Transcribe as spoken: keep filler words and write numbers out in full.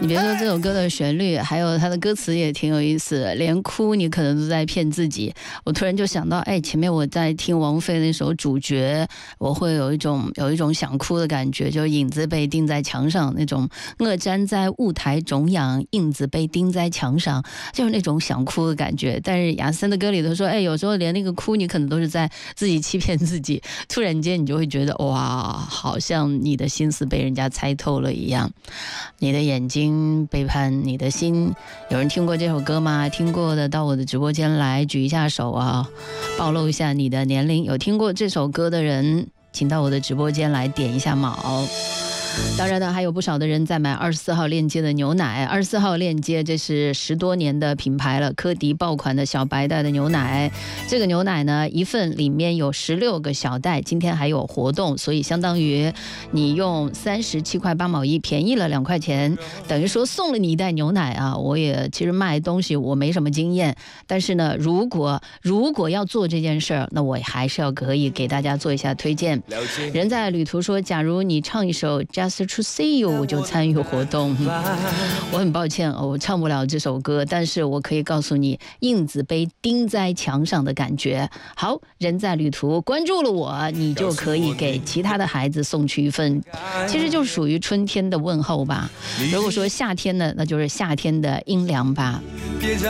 你别说这首歌的旋律，还有它的歌词也挺有意思，连哭你可能都在骗自己。我突然就想到，哎，前面我在听王菲那首《主角》，我会有一种有一种想哭的感觉，就影子被钉在墙上那种，我站在舞台中央，影子被钉在墙上，就是那种想哭的感觉。但是亚森的歌里头说，哎，有时候连那个哭你可能都是在自己欺骗自己，突然间你就会觉得哇，好像你的心思被人家猜透了一样，你的眼睛背叛你的心。有人听过这首歌吗？听过的到我的直播间来举一下手啊，暴露一下你的年龄。有听过这首歌的人请到我的直播间来点一下卯。当然呢，还有不少的人在买二十四号链接的牛奶。二十四号链接这是十多年的品牌了，科迪爆款的小白袋的牛奶。这个牛奶呢，一份里面有十六个小袋，今天还有活动，所以相当于你用三十七块八毛一，便宜了两块钱，等于说送了你一袋牛奶啊。我也其实卖东西我没什么经验，但是呢，如果如果要做这件事儿，那我还是要可以给大家做一下推荐。人在旅途说，假如你唱一首 Just to see you， 我就参与活动。我很抱歉，我唱不了这首歌，但是我可以告诉你，印子被钉在墙上的感觉。好，人在旅途关注了我，你就可以给其他的孩子送去一份，其实就属于春天的问候吧。如果说夏天呢，那就是夏天的阴凉吧。